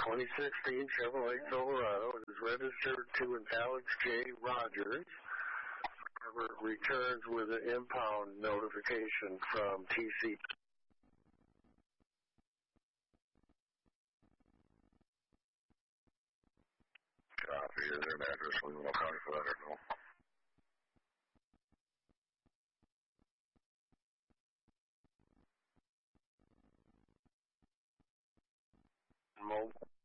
2016 Chevrolet Silverado is registered to an Alex J. Rogers. Returns with an impound notification from TC. Copy. Is there an address we will county for that or no? Mobile.